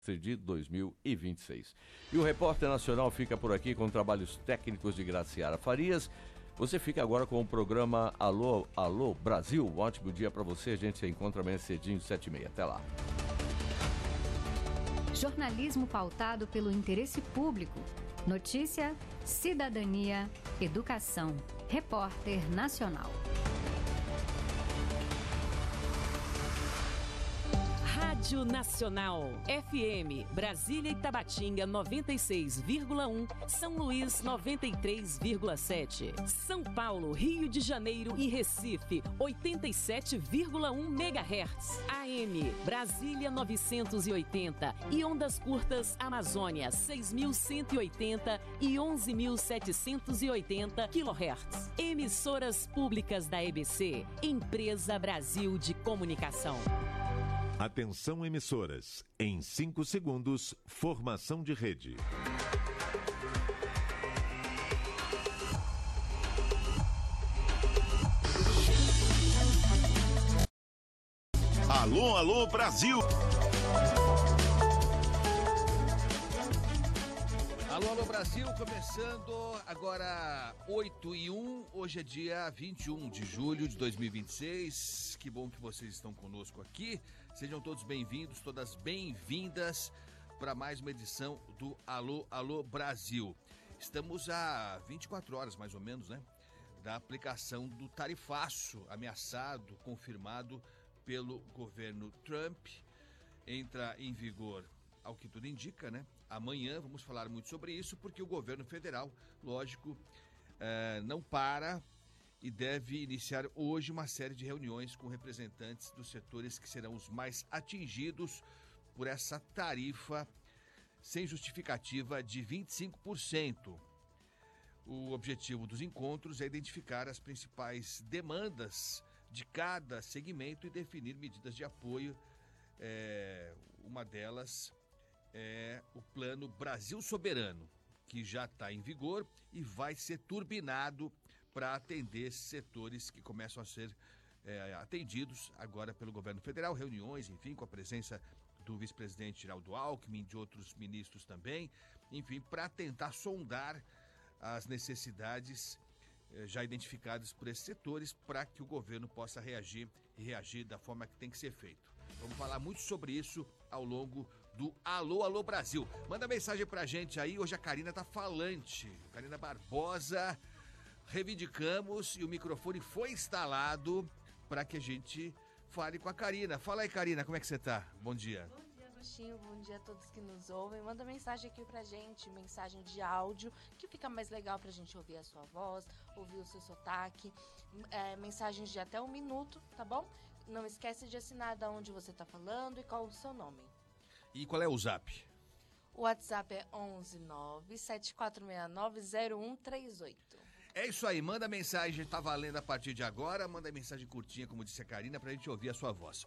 de 2026. E o Repórter Nacional fica por aqui com trabalhos técnicos de Graciara Farias. Você fica agora com o programa Alô, Alô Brasil. Um ótimo dia para você. A gente se encontra amanhã cedinho, 7h30. Até lá. Jornalismo pautado pelo interesse público. Notícia, cidadania, educação. Repórter Nacional. Rádio Nacional, FM, Brasília e Tabatinga 96,1, São Luís 93,7, São Paulo, Rio de Janeiro e Recife 87,1 MHz, AM, Brasília 980 e ondas curtas Amazônia 6.180 e 11.780 kHz. Emissoras públicas da EBC, Empresa Brasil de Comunicação. Atenção emissoras, em 5 segundos, formação de rede. Alô, alô, Brasil! Alô, alô, Brasil, começando agora 8h01, hoje é dia 21 de julho de 2026, que bom que vocês estão conosco aqui, sejam todos bem-vindos, todas bem-vindas para mais uma edição do Alô, alô, Brasil. Estamos a 24 horas, mais ou menos, né, da aplicação do tarifaço ameaçado, confirmado pelo governo Trump, entra em vigor, ao que tudo indica, né? Amanhã vamos falar muito sobre isso, porque o governo federal, lógico, não para e deve iniciar hoje uma série de reuniões com representantes dos setores que serão os mais atingidos por essa tarifa sem justificativa de 25%. O objetivo dos encontros é identificar as principais demandas de cada segmento e definir medidas de apoio. Uma delas é o Plano Brasil Soberano, que já está em vigor e vai ser turbinado para atender esses setores que começam a ser atendidos agora pelo governo federal, reuniões, enfim, com a presença do vice-presidente Geraldo Alckmin, de outros ministros também, enfim, para tentar sondar as necessidades já identificadas por esses setores para que o governo possa reagir da forma que tem que ser feito. Vamos falar muito sobre isso ao longo do Alô, Alô Brasil. Manda mensagem pra gente aí, hoje a Karina tá falante, Karina Barbosa, reivindicamos e o microfone foi instalado para que a gente fale com a Karina. Fala aí, Karina, como é que você tá? Bom dia. Bom dia a todos que nos ouvem. Manda mensagem aqui pra gente, mensagem de áudio, que fica mais legal pra gente ouvir a sua voz, ouvir o seu sotaque. Mensagens de até 1 minuto, tá bom? Não esquece de assinar de onde você tá falando e qual o seu nome. E qual é o zap? O WhatsApp é 11974690138. É isso aí, manda mensagem, tá valendo a partir de agora, manda mensagem curtinha, como disse a Karina, pra gente ouvir a sua voz.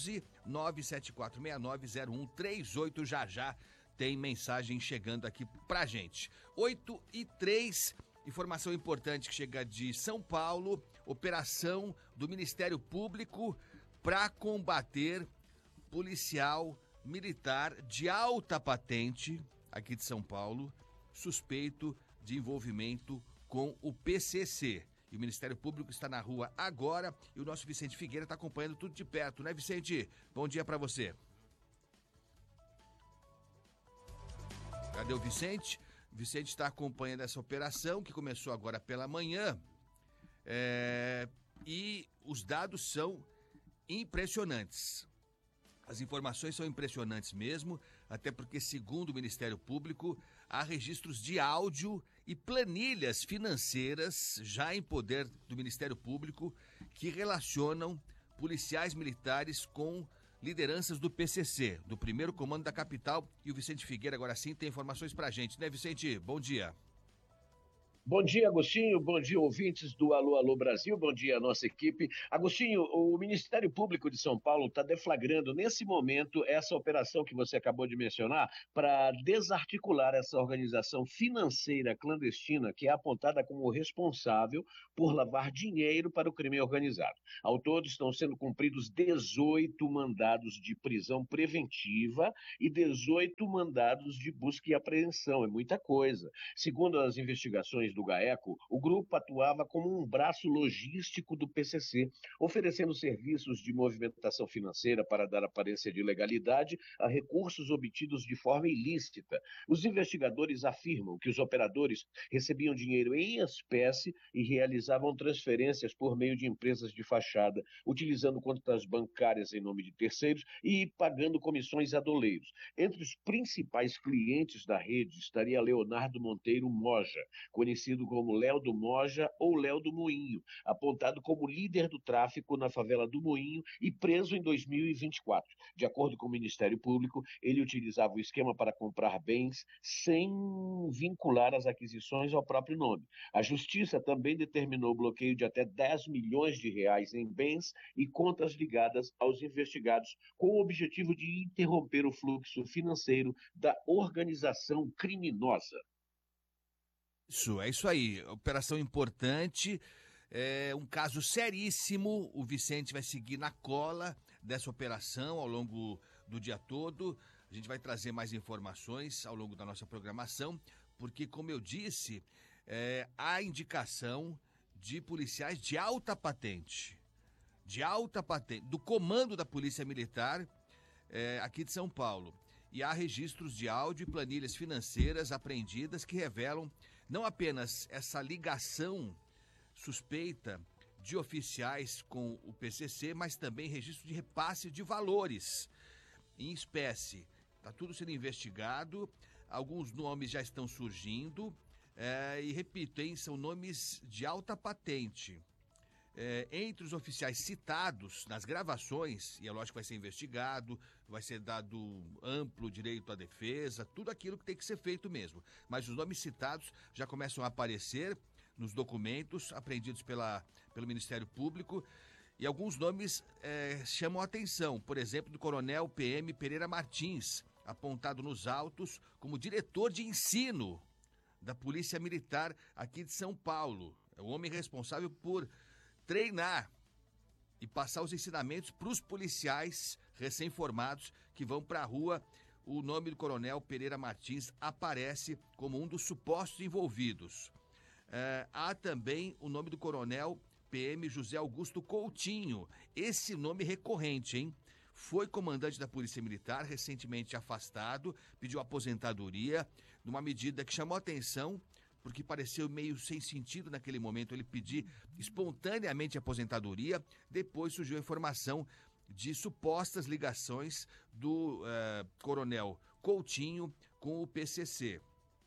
11974690138, já tem mensagem chegando aqui pra gente. 8h03, informação importante que chega de São Paulo, operação do Ministério Público para combater policial militar de alta patente, aqui de São Paulo, suspeito de envolvimento com o PCC. E o Ministério Público está na rua agora e o nosso Vicente Figueira está acompanhando tudo de perto, né, Vicente? Bom dia para você. Cadê o Vicente? O Vicente está acompanhando essa operação que começou agora pela manhã. E os dados são impressionantes. As informações são impressionantes mesmo, até porque, segundo o Ministério Público, há registros de áudio e planilhas financeiras já em poder do Ministério Público que relacionam policiais militares com lideranças do PCC, do primeiro comando da capital. E o Vicente Figueira agora sim tem informações pra gente, né, Vicente? Bom dia. Bom dia, Agostinho. Bom dia, ouvintes do Alô, Alô Brasil. Bom dia, nossa equipe. Agostinho, o Ministério Público de São Paulo está deflagrando, nesse momento, essa operação que você acabou de mencionar para desarticular essa organização financeira clandestina que é apontada como responsável por lavar dinheiro para o crime organizado. Ao todo, estão sendo cumpridos 18 mandados de prisão preventiva e 18 mandados de busca e apreensão. É muita coisa. Segundo as investigações do GAECO, o grupo atuava como um braço logístico do PCC, oferecendo serviços de movimentação financeira para dar aparência de legalidade a recursos obtidos de forma ilícita. Os investigadores afirmam que os operadores recebiam dinheiro em espécie e realizavam transferências por meio de empresas de fachada, utilizando contas bancárias em nome de terceiros e pagando comissões a doleiros. Entre os principais clientes da rede estaria Leonardo Monteiro Moja, conhecido como Léo do Moja ou Léo do Moinho, apontado como líder do tráfico na favela do Moinho e preso em 2024. De acordo com o Ministério Público, ele utilizava o esquema para comprar bens sem vincular as aquisições ao próprio nome. A Justiça também determinou o bloqueio de até 10 milhões de reais em bens e contas ligadas aos investigados, com o objetivo de interromper o fluxo financeiro da organização criminosa. É isso aí. Operação importante, um caso seríssimo. O Vicente vai seguir na cola dessa operação ao longo do dia todo. A gente vai trazer mais informações ao longo da nossa programação, porque, como eu disse, há indicação de policiais de alta patente, do comando da Polícia Militar aqui de São Paulo. E há registros de áudio e planilhas financeiras apreendidas que revelam não apenas essa ligação suspeita de oficiais com o PCC, mas também registro de repasse de valores em espécie. Está tudo sendo investigado, alguns nomes já estão surgindo, e repito, são nomes de alta patente. Entre os oficiais citados nas gravações, e é lógico que vai ser investigado, vai ser dado amplo direito à defesa, tudo aquilo que tem que ser feito mesmo. Mas os nomes citados já começam a aparecer nos documentos apreendidos pelo Ministério Público, e alguns nomes chamam a atenção. Por exemplo, do coronel PM Pereira Martins, apontado nos autos como diretor de ensino da Polícia Militar aqui de São Paulo. É o homem responsável por treinar e passar os ensinamentos para os policiais recém-formados que vão para a rua. O nome do coronel Pereira Martins aparece como um dos supostos envolvidos. Há também o nome do coronel PM José Augusto Coutinho. Esse nome recorrente, hein? Foi comandante da Polícia Militar, recentemente afastado, pediu aposentadoria, numa medida que chamou atenção, porque pareceu meio sem sentido naquele momento ele pedir espontaneamente aposentadoria. Depois surgiu a informação de supostas ligações do coronel Coutinho com o PCC.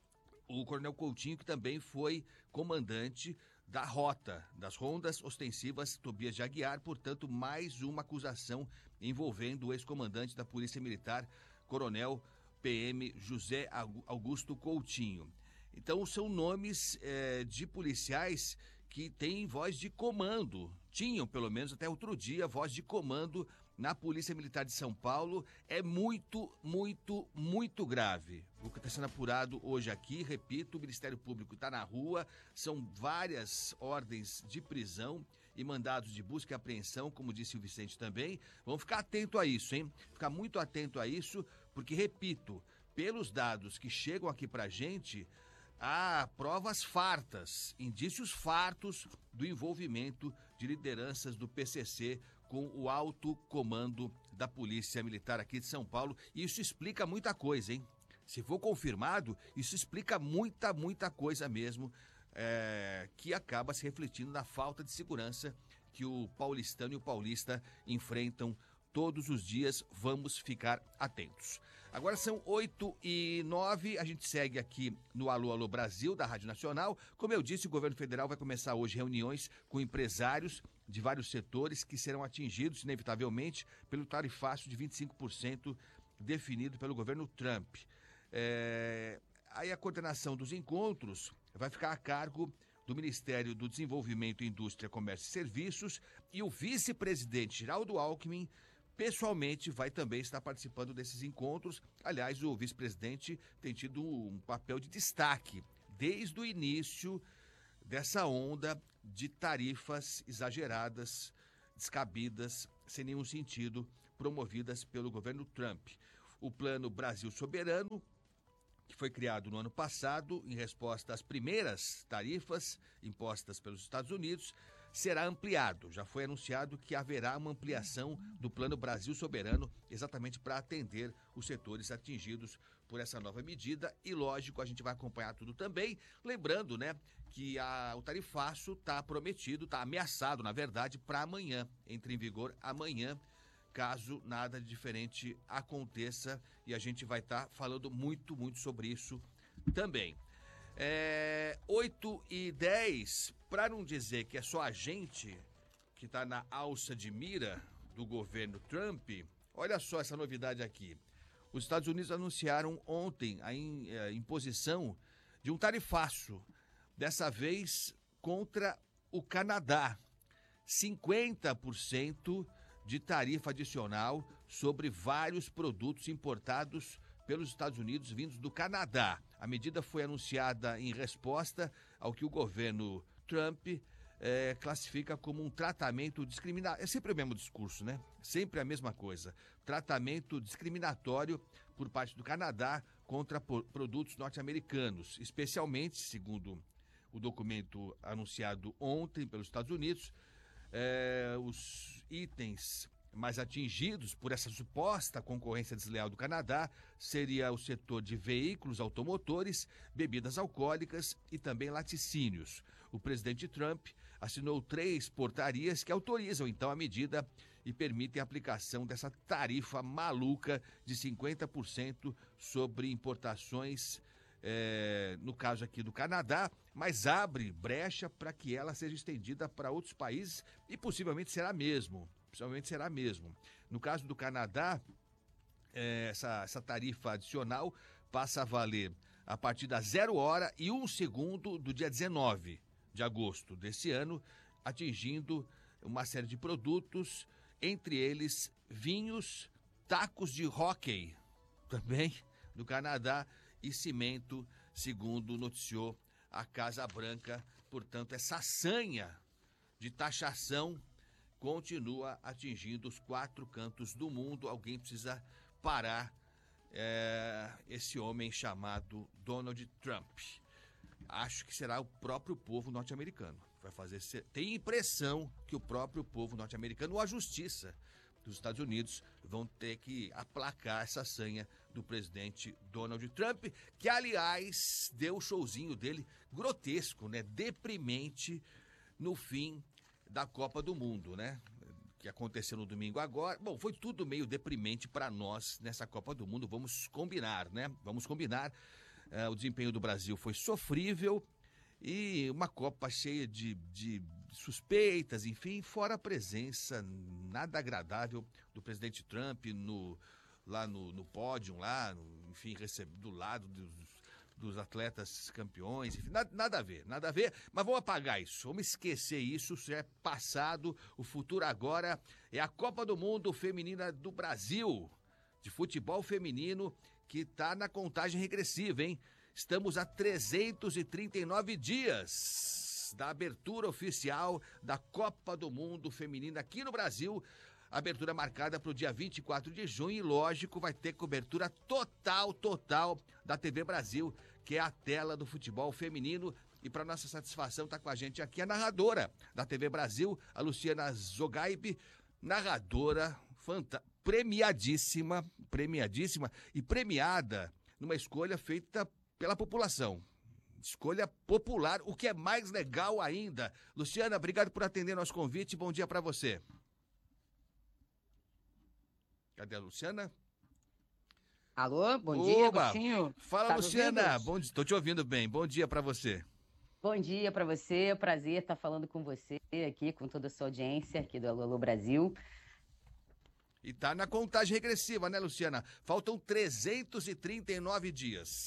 O coronel Coutinho, que também foi comandante da rota, das rondas ostensivas Tobias de Aguiar, portanto, mais uma acusação envolvendo o ex-comandante da Polícia Militar, coronel PM José Augusto Coutinho. Então, são nomes de policiais que têm voz de comando, tinham pelo menos até outro dia voz de comando na Polícia Militar de São Paulo. É muito, muito, muito grave o que está sendo apurado hoje aqui. Repito, o Ministério Público está na rua, são várias ordens de prisão e mandados de busca e apreensão, como disse o Vicente também. Vamos ficar atento a isso, hein? Ficar muito atento a isso, porque, repito, pelos dados que chegam aqui pra gente, há provas fartas, indícios fartos do envolvimento de lideranças do PCC com o alto comando da Polícia Militar aqui de São Paulo. E isso explica muita coisa, hein? Se for confirmado, isso explica muita coisa mesmo, que acaba se refletindo na falta de segurança que o paulistano e o paulista enfrentam todos os dias. Vamos ficar atentos. Agora são 8h09, a gente segue aqui no Alô, Alô Brasil, da Rádio Nacional. Como eu disse, o governo federal vai começar hoje reuniões com empresários de vários setores que serão atingidos, inevitavelmente, pelo tarifácio de 25% definido pelo governo Trump. Aí a coordenação dos encontros vai ficar a cargo do Ministério do Desenvolvimento, Indústria, Comércio e Serviços, e o vice-presidente Geraldo Alckmin pessoalmente vai também estar participando desses encontros. Aliás, o vice-presidente tem tido um papel de destaque desde o início dessa onda de tarifas exageradas, descabidas, sem nenhum sentido, promovidas pelo governo Trump. O Plano Brasil Soberano, que foi criado no ano passado em resposta às primeiras tarifas impostas pelos Estados Unidos, será ampliado. Já foi anunciado que haverá uma ampliação do Plano Brasil Soberano, exatamente para atender os setores atingidos por essa nova medida. E, lógico, a gente vai acompanhar tudo também. Lembrando, né, que o tarifaço está prometido, está ameaçado, na verdade, para amanhã. Entra em vigor amanhã, caso nada de diferente aconteça. E a gente vai estar falando muito sobre isso também. 8h10, para não dizer que é só a gente que está na alça de mira do governo Trump, olha só essa novidade aqui. Os Estados Unidos anunciaram ontem a imposição de um tarifaço, dessa vez contra o Canadá. 50% de tarifa adicional sobre vários produtos importados pelos Estados Unidos vindos do Canadá. A medida foi anunciada em resposta ao que o governo Trump classifica como um tratamento discriminatório. É sempre o mesmo discurso, né? Sempre a mesma coisa. Tratamento discriminatório por parte do Canadá contra produtos norte-americanos, especialmente, segundo o documento anunciado ontem pelos Estados Unidos, os itens mais atingidos por essa suposta concorrência desleal do Canadá seria o setor de veículos automotores, bebidas alcoólicas e também laticínios. O presidente Trump assinou 3 portarias que autorizam então a medida e permitem a aplicação dessa tarifa maluca de 50% sobre importações, no caso aqui do Canadá, mas abre brecha para que ela seja estendida para outros países e possivelmente será mesmo. No caso do Canadá, essa tarifa adicional passa a valer a partir das 0h01 do dia 19 de agosto desse ano, atingindo uma série de produtos, entre eles vinhos, tacos de hóquei, também do Canadá, e cimento, segundo noticiou a Casa Branca. Portanto, essa sanha de taxação continua atingindo os 4 cantos do mundo. Alguém precisa parar esse homem chamado Donald Trump. Acho que será o próprio povo norte-americano. Vai fazer. Tem impressão que o próprio povo norte-americano ou a justiça dos Estados Unidos vão ter que aplacar essa sanha do presidente Donald Trump, que, aliás, deu o showzinho dele grotesco, né? Deprimente no fim da Copa do Mundo, né? Que aconteceu no domingo agora. Bom, foi tudo meio deprimente para nós nessa Copa do Mundo, vamos combinar, né? O desempenho do Brasil foi sofrível e uma Copa cheia de suspeitas, enfim, fora a presença nada agradável do presidente Trump lá no pódio, enfim, do lado dos atletas campeões, enfim, nada a ver, mas vamos apagar isso, vamos esquecer isso é passado. O futuro agora é a Copa do Mundo Feminina do Brasil, de futebol feminino, que está na contagem regressiva, hein? Estamos a 339 dias da abertura oficial da Copa do Mundo Feminina aqui no Brasil. Abertura marcada para o dia 24 de junho e, lógico, vai ter cobertura total da TV Brasil, que é a tela do futebol feminino. E para nossa satisfação está com a gente aqui a narradora da TV Brasil, a Luciana Zogaib, narradora premiadíssima e premiada numa escolha feita pela população. Escolha popular, o que é mais legal ainda. Luciana, obrigado por atender nosso convite. Bom dia para você. Cadê a Luciana? Alô, bom dia, Agostinho. Fala, Luciana. Bom dia, tô te ouvindo bem. Bom dia para você. Bom dia para você. Prazer estar falando com você aqui, com toda a sua audiência aqui do Alô, Alô Brasil. E tá na contagem regressiva, né, Luciana? Faltam 339 dias.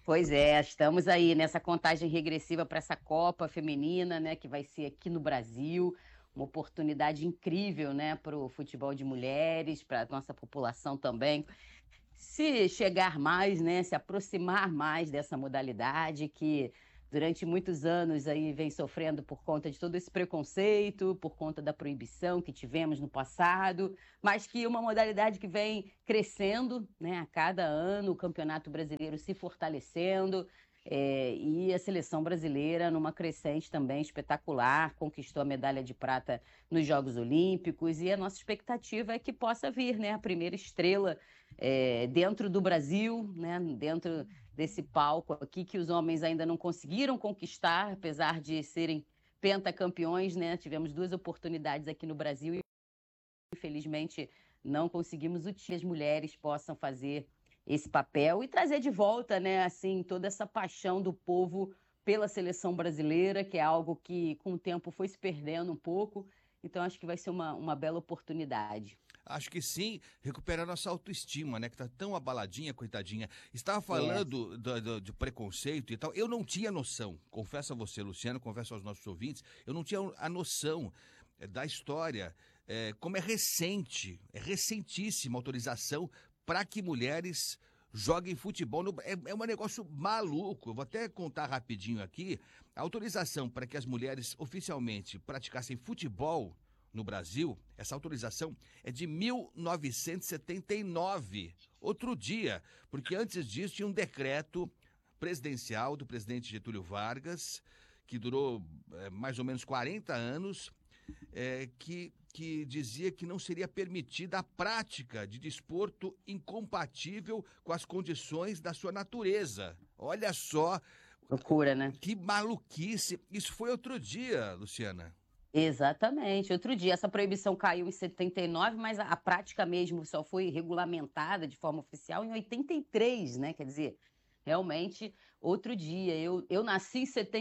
Pois é, estamos aí nessa contagem regressiva para essa Copa Feminina, né, que vai ser aqui no Brasil, uma oportunidade incrível, né, para o futebol de mulheres, para a nossa população também, se chegar mais, né, se aproximar mais dessa modalidade que durante muitos anos aí vem sofrendo por conta de todo esse preconceito, por conta da proibição que tivemos no passado, mas que uma modalidade que vem crescendo, né, a cada ano, o Campeonato Brasileiro se fortalecendo, e a seleção brasileira numa crescente também espetacular, conquistou a medalha de prata nos Jogos Olímpicos, e a nossa expectativa é que possa vir, né, a primeira estrela dentro do Brasil, né, dentro desse palco aqui que os homens ainda não conseguiram conquistar, apesar de serem pentacampeões, né? Tivemos 2 oportunidades aqui no Brasil e infelizmente não conseguimos que as mulheres possam fazer esse papel e trazer de volta, né, assim, toda essa paixão do povo pela seleção brasileira, que é algo que com o tempo foi se perdendo um pouco. Então acho que vai ser uma bela oportunidade. Acho que sim, recuperar nossa autoestima, né? Que tá tão abaladinha, coitadinha. Estava falando de preconceito e tal. Eu não tinha noção, confesso a você, Luciano, confesso aos nossos ouvintes, eu não tinha a noção da história, como é recentíssima a autorização para que mulheres joguem futebol. É um negócio maluco. Eu vou até contar rapidinho aqui. A autorização para que as mulheres oficialmente praticassem futebol no Brasil, essa autorização é de 1979, outro dia, porque antes disso tinha um decreto presidencial do presidente Getúlio Vargas, que durou mais ou menos 40 anos, que dizia que não seria permitida a prática de desporto incompatível com as condições da sua natureza. Olha só. Loucura, né? Que maluquice. Isso foi outro dia, Luciana. Exatamente. Outro dia, essa proibição caiu em 79, mas a prática mesmo só foi regulamentada de forma oficial em 83, né? Quer dizer, realmente, outro dia. Eu nasci em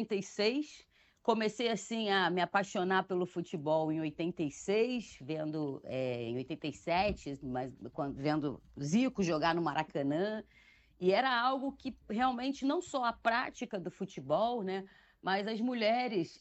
76, comecei assim a me apaixonar pelo futebol em 86, vendo em 87, mas vendo Zico jogar no Maracanã, e era algo que realmente não só a prática do futebol, né? Mas as mulheres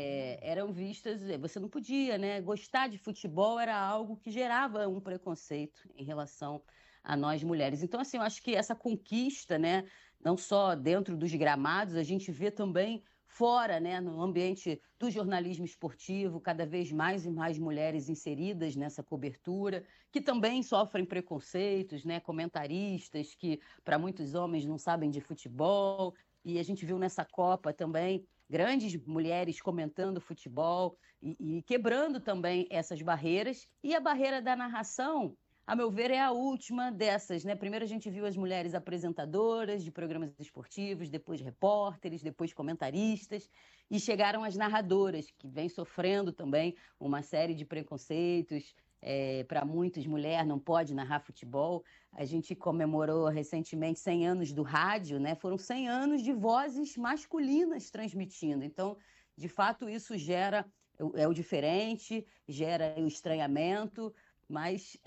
eram vistas, você não podia, né? Gostar de futebol era algo que gerava um preconceito em relação a nós mulheres. Então, assim, eu acho que essa conquista, né? Não só dentro dos gramados, a gente vê também fora, né? No ambiente do jornalismo esportivo, cada vez mais e mais mulheres inseridas nessa cobertura, que também sofrem preconceitos, né? Comentaristas que, para muitos homens, não sabem de futebol. E a gente viu nessa Copa também grandes mulheres comentando futebol e quebrando também essas barreiras. E a barreira da narração, a meu ver, é a última dessas, né? Primeiro a gente viu as mulheres apresentadoras de programas esportivos, depois repórteres, depois comentaristas, e chegaram as narradoras, que vêm sofrendo também uma série de preconceitos. Para muitas, mulher não pode narrar futebol. A gente comemorou recentemente 100 anos do rádio, né? Foram 100 anos de vozes masculinas transmitindo. Então, de fato, isso gera o diferente, gera o estranhamento, mas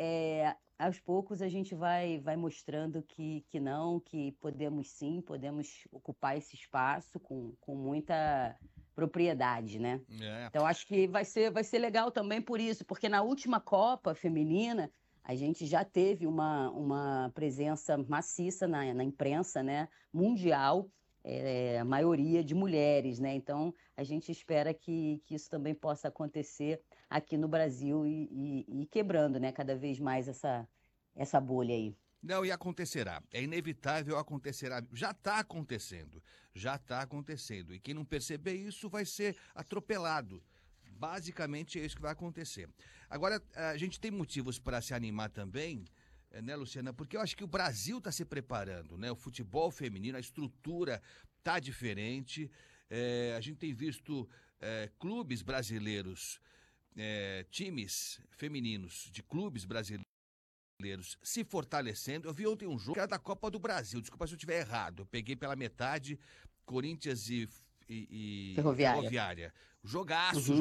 aos poucos a gente vai mostrando que podemos sim, podemos ocupar esse espaço com muita propriedade, né? Então acho que vai ser legal também por isso, porque na última Copa Feminina a gente já teve uma presença maciça na imprensa, né, mundial, a maioria de mulheres, né? Então a gente espera que isso também possa acontecer aqui no Brasil e quebrando, né, cada vez mais essa bolha aí. Não, e acontecerá. É inevitável, acontecerá. Já está acontecendo. E quem não perceber isso vai ser atropelado. Basicamente é isso que vai acontecer. Agora, a gente tem motivos para se animar também, né, Luciana? Porque eu acho que o Brasil está se preparando, né? O futebol feminino, a estrutura está diferente. A gente tem visto clubes brasileiros, times femininos de clubes brasileiros se fortalecendo. Eu vi ontem um jogo que era da Copa do Brasil, desculpa se eu estiver errado, eu peguei pela metade, Corinthians e Ferroviária. Jogaço,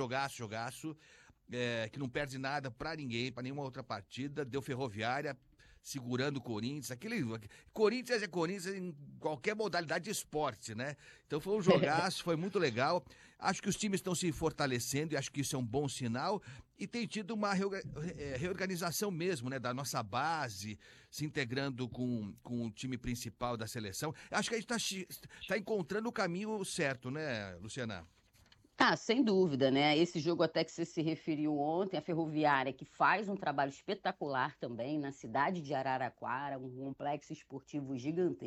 que não perde nada pra ninguém, pra nenhuma outra partida, deu Ferroviária, segurando o Corinthians. Corinthians é Corinthians em qualquer modalidade de esporte, né? Então foi um jogaço, foi muito legal. Acho que os times estão se fortalecendo e acho que isso é um bom sinal. E tem tido uma reorganização mesmo, né? Da nossa base, se integrando com o time principal da seleção. Acho que a gente está encontrando o caminho certo, né, Luciana? Ah, sem dúvida, né? Esse jogo até que você se referiu ontem, a Ferroviária, que faz um trabalho espetacular também na cidade de Araraquara, um complexo esportivo gigantesco.